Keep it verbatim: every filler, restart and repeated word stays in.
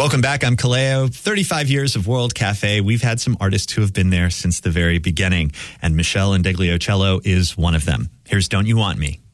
Welcome back. I'm Kaleo. thirty-five years of World Cafe. We've had some artists who have been there since the very beginning, and Meshell Ndegeocello is one of them. Here's Don't You Want Me.